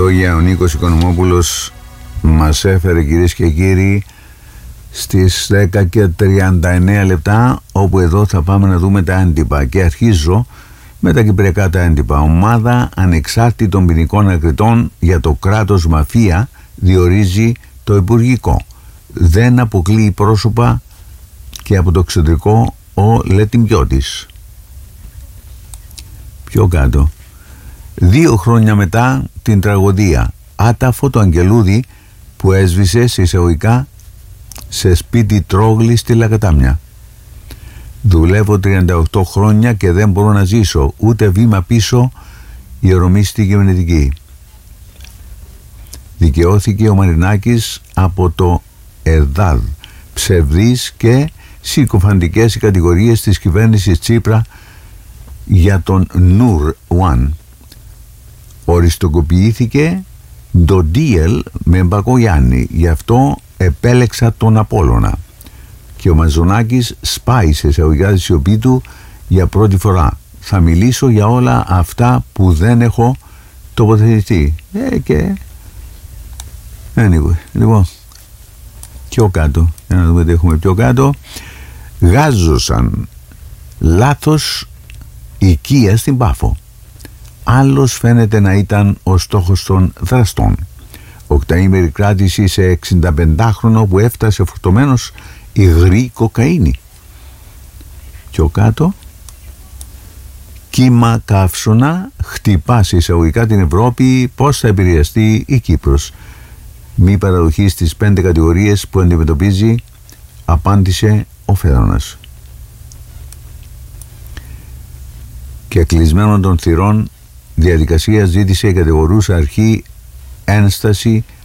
λόγια ο Νίκος Οικονομόπουλος μας έφερε, κυρίες και κύριοι, στις 10:39 λεπτά, όπου εδώ θα πάμε να δούμε τα έντυπα. Και αρχίζω με τα κυπριακά τα έντυπα. Ομάδα ανεξάρτητων ποινικών ακριτών για το κράτος μαφία διορίζει το Υπουργικό. Δεν αποκλείει πρόσωπα και από το εξωτερικό ο Λετιμπιώτης. Πιο κάτω. 2 χρόνια μετά την τραγωδία, άταφο το Αγγελούδη που έσβησε σε εισαγωγικά σε σπίτι Τρόγλη στη Λακατάμια. Δουλεύω 38 χρόνια και δεν μπορώ να ζήσω ούτε βήμα πίσω, η ορομίστη κυβερνητική. Δικαιώθηκε ο Μαρινάκης από το ΕΔΑΔ. Ψευδείς και συκοφαντικές οι κατηγορίες της κυβέρνησης Τσίπρα για τον Νούρ Ουάν. Οριστικοποιήθηκε το deal με Μπακογιάννη, γι' αυτό επέλεξα τον Απόλλωνα. Και ο Μαζονάκης σπάει σε εισαγωγικά τη σιωπή του για πρώτη φορά. Θα μιλήσω για όλα αυτά που δεν έχω τοποθετηθεί. Και anyway, λοιπόν, πιο κάτω, για να δούμε τι έχουμε πιο κάτω. Γάζωσαν λάθος οικία στην Πάφο. Άλλος φαίνεται να ήταν ο στόχος των δραστών. 8ήμερη κράτηση σε 65χρονο που έφτασε φορτωμένος υγρή κοκαίνη. Πιο κάτω. Κύμα καύσωνα χτυπά σε εισαγωγικά την Ευρώπη. Πώς θα επηρεαστεί η Κύπρος? Μη παραδοχή στις 5 κατηγορίες που αντιμετωπίζει, απάντησε ο Φέδωνας. Και κλεισμένων των θυρών διαδικασία ζήτησε η κατηγορούσα αρχή ένσταση